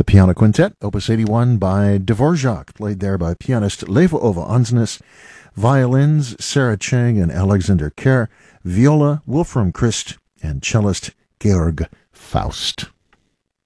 The Piano Quintet, Opus 81 by Dvorak, played there by pianist Leva Ova Ansnes, violins Sarah Cheng and Alexander Kerr, viola Wolfram Christ, and cellist Georg Faust.